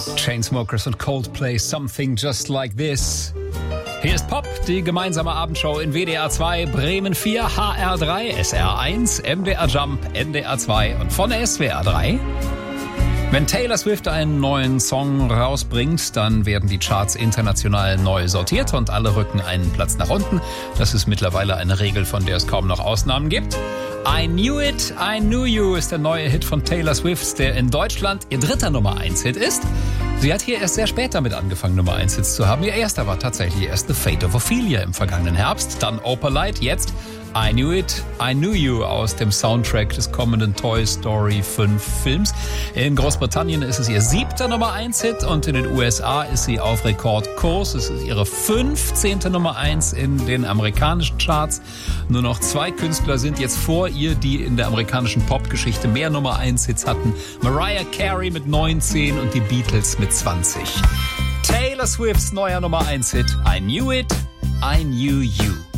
Chainsmokers und Coldplay, Something Just Like This. Hier ist Pop, die gemeinsame Abendshow in WDR 2, Bremen 4, HR 3, SR 1, MDR Jump, NDR 2 und von der SWR 3. Wenn Taylor Swift einen neuen Song rausbringt, dann werden die Charts international neu sortiert und alle rücken einen Platz nach unten. Das ist mittlerweile eine Regel, von der es kaum noch Ausnahmen gibt. I Knew It, I Knew You ist der neue Hit von Taylor Swift, der in Deutschland ihr dritter Nummer 1 Hit ist. Sie hat hier erst sehr spät damit angefangen, Nummer 1 Hits zu haben. Ihr erster war tatsächlich erst The Fate of Ophelia im vergangenen Herbst, dann Opalite, jetzt I Knew It, I Knew You aus dem Soundtrack des kommenden Toy Story 5 Films. In Großbritannien ist es ihr siebter Nummer 1 Hit und in den USA ist sie auf Rekordkurs. Es ist ihre 15. Nummer 1 in den amerikanischen Charts. Nur noch 2 Künstler sind jetzt vor ihr, die in der amerikanischen Popgeschichte mehr Nummer 1 Hits hatten. Mariah Carey mit 19 und die Beatles mit 20. Taylor Swifts neuer Nummer 1 Hit, I Knew It, I Knew You.